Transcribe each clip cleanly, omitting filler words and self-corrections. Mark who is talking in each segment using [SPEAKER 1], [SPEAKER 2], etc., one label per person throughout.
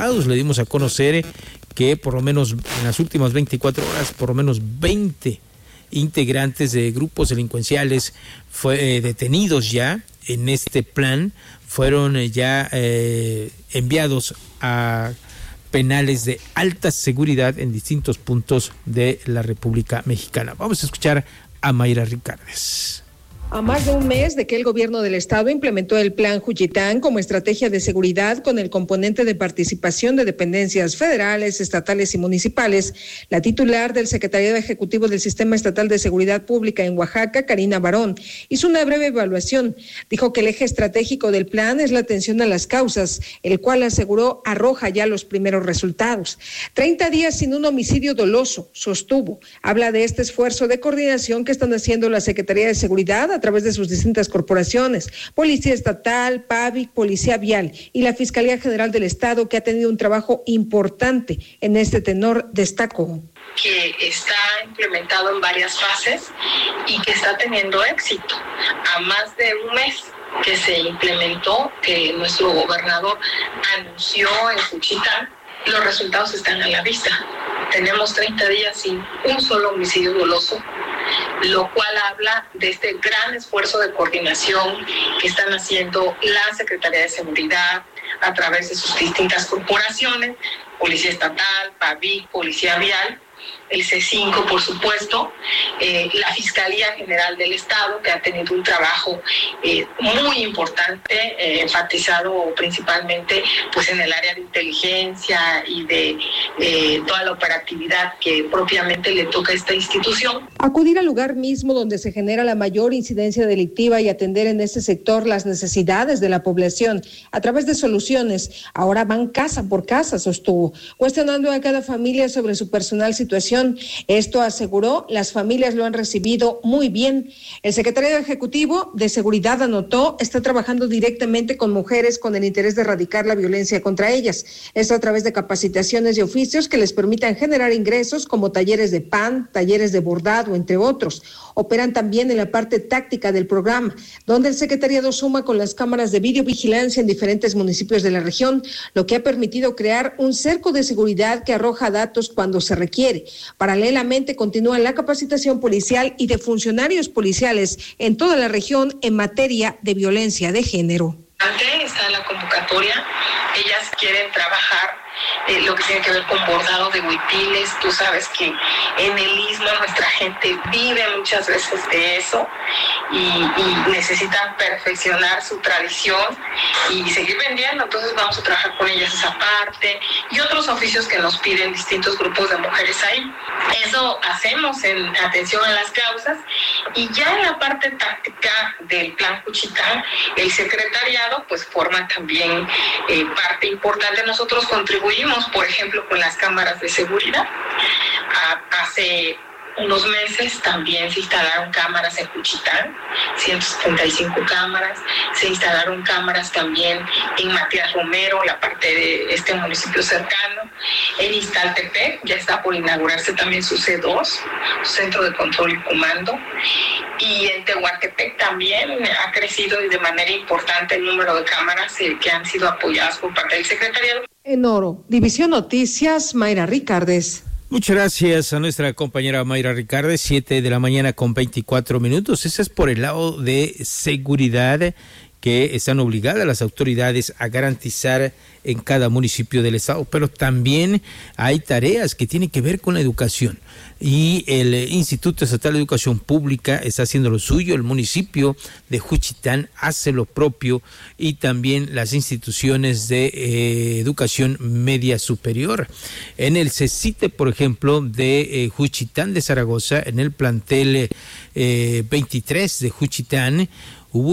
[SPEAKER 1] resultados. Le dimos a conocer que por lo menos en las últimas 24 horas, por lo menos 20 integrantes de grupos delincuenciales detenidos ya en este plan, fueron ya enviados a penales de alta seguridad en distintos puntos de la República Mexicana. Vamos a escuchar a Mayra Ricardes.
[SPEAKER 2] A más de un mes de que el gobierno del estado implementó el Plan Juchitán como estrategia de seguridad con el componente de participación de dependencias federales, estatales y municipales, la titular del Secretariado Ejecutivo del Sistema Estatal de Seguridad Pública en Oaxaca, Karina Barón, hizo una breve evaluación. Dijo que el eje estratégico del plan es la atención a las causas, el cual aseguró arroja ya los primeros resultados. 30 días sin un homicidio doloso, sostuvo. Habla de este esfuerzo de coordinación que están haciendo la Secretaría de Seguridad a través de sus distintas corporaciones, Policía Estatal, PAVIC, Policía Vial y la Fiscalía General del Estado, que ha tenido un trabajo importante en este tenor, destacó.
[SPEAKER 3] Que está implementado en varias fases y que está teniendo éxito. A más de un mes que se implementó, que nuestro gobernador anunció en Juchitán, los resultados están a la vista. Tenemos 30 días sin un solo homicidio doloso, lo cual habla de este gran esfuerzo de coordinación que están haciendo la Secretaría de Seguridad a través de sus distintas corporaciones, Policía Estatal, PAVIC, Policía Vial, el C5, por supuesto, la Fiscalía General del Estado, que ha tenido un trabajo muy importante, enfatizado principalmente pues en el área de inteligencia y de toda la operatividad que propiamente le toca a esta institución.
[SPEAKER 2] Acudir al lugar mismo donde se genera la mayor incidencia delictiva y atender en este sector las necesidades de la población a través de soluciones. Ahora van casa por casa, sostuvo, cuestionando a cada familia sobre su personal situación. Esto, aseguró, las familias lo han recibido muy bien. El secretario ejecutivo de Seguridad anotó, está trabajando directamente con mujeres con el interés de erradicar la violencia contra ellas. Esto a través de capacitaciones y oficios que les permitan generar ingresos como talleres de pan, talleres de bordado, entre otros. Operan también en la parte táctica del programa, donde el secretariado suma con las cámaras de videovigilancia en diferentes municipios de la región, lo que ha permitido crear un cerco de seguridad que arroja datos cuando se requiere. Paralelamente continúa la capacitación policial y de funcionarios policiales en toda la región en materia de violencia de género.
[SPEAKER 3] Está la convocatoria, ellas quieren trabajar lo que tiene que ver con bordado de huipiles. Tú sabes que en el Istmo nuestra gente vive muchas veces de eso y necesitan perfeccionar su tradición y seguir vendiendo. Entonces vamos a trabajar con ellas esa parte y otros oficios que nos piden distintos grupos de mujeres ahí. Eso hacemos en atención a las causas, y ya en la parte táctica del Plan Juchitán, el secretariado pues forma también parte importante. Nosotros contribuimos, por ejemplo, con las cámaras de seguridad. Hace unos meses también se instalaron cámaras en Juchitán, 175 cámaras. Se instalaron cámaras también en Matías Romero, la parte de este municipio cercano. En Iztaltepec ya está por inaugurarse también su C2, Centro de Control y Comando. Y en Tehuantepec también ha crecido de manera importante el número de cámaras que han sido apoyadas por parte del secretariado.
[SPEAKER 2] En Oro, División Noticias, Mayra Ricardes.
[SPEAKER 1] Muchas gracias a nuestra compañera Mayra Ricardes, 7 de la mañana con 24 minutos. Ese es por el lado de seguridad que están obligadas las autoridades a garantizar en cada municipio del estado, pero también hay tareas que tienen que ver con la educación, y el Instituto Estatal de Educación Pública está haciendo lo suyo, el municipio de Juchitán hace lo propio, y también las instituciones de educación media superior. En el CECITE, por ejemplo, de Juchitán de Zaragoza, en el plantel 23 de Juchitán, hubo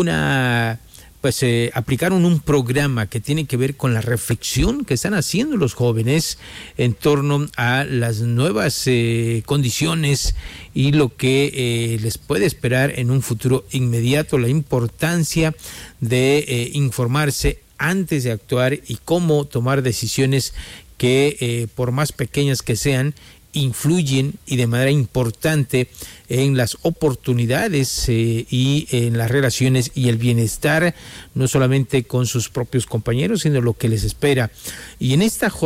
[SPEAKER 1] aplicaron un programa que tiene que ver con la reflexión que están haciendo los jóvenes en torno a las nuevas condiciones y lo que les puede esperar en un futuro inmediato, la importancia de informarse antes de actuar y cómo tomar decisiones que, por más pequeñas que sean, influyen y de manera importante en las oportunidades y en las relaciones y el bienestar, no solamente con sus propios compañeros, sino lo que les espera. Y en esta